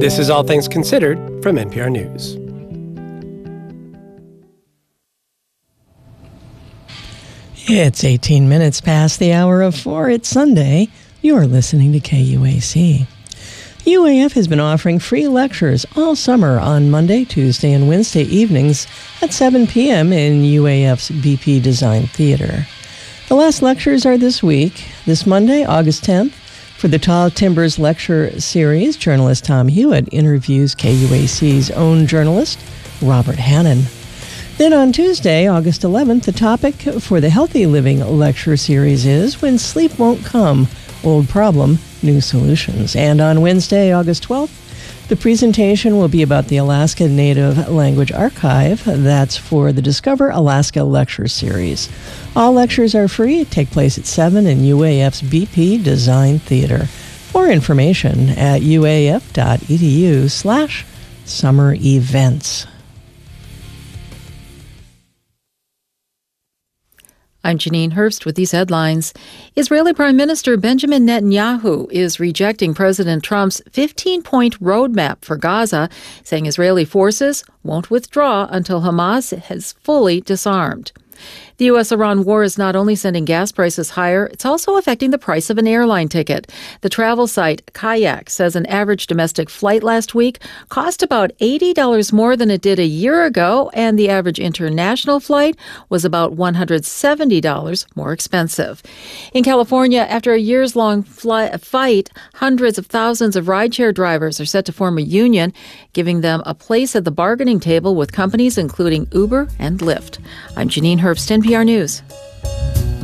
This is All Things Considered from NPR News. It's 18 minutes past the hour of 4. It's Sunday. You're listening to KUAC. UAF has been offering free lectures all summer on Monday, Tuesday, and Wednesday evenings at 7 p.m. in UAF's BP Design Theater. The last lectures are this week. This Monday, August 10th, for the Tall Timbers Lecture Series, journalist Tom Hewitt interviews KUAC's own journalist, Robert Hannon. Then on Tuesday, August 11th, the topic for the Healthy Living Lecture Series is When Sleep Won't Come, Old Problem, New Solutions. And on Wednesday, August 12th, the presentation will be about the Alaska Native Language Archive. That's for the Discover Alaska Lecture Series. All lectures are free, take place at 7 in UAF's BP Design Theater. More information at uaf.edu/summer events. I'm Janine Herbst with these headlines. Israeli Prime Minister Benjamin Netanyahu is rejecting President Trump's 15-point roadmap for Gaza, saying Israeli forces won't withdraw until Hamas has fully disarmed. The U.S.-Iran war is not only sending gas prices higher, it's also affecting the price of an airline ticket. The travel site Kayak says an average domestic flight last week cost about $80 more than it did a year ago, and the average international flight was about $170 more expensive. In California, after a years-long fight, hundreds of thousands of rideshare drivers are set to form a union, giving them a place at the bargaining table with companies including Uber and Lyft. I'm Janine Herbst, NPR News.